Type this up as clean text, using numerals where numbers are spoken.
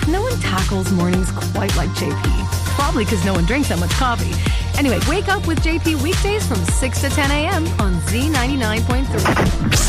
No one tackles mornings quite like JP. Probably because no one drinks that much coffee. Anyway, wake up with JP weekdays from 6 to 10 a.m. on Z99.3.